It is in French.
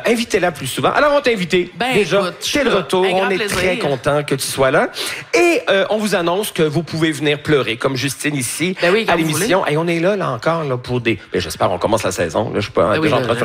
invitez-la plus souvent. Alors, on t'a invité. Déjà, c'est le retour. On est très content que tu sois là. Et on vous annonce que vous pouvez venir pleurer, comme Justine ici, à l'émission. Et on est là encore là, pour des... j'espère qu'on commence la saison. Là, je suis pas déjà en train de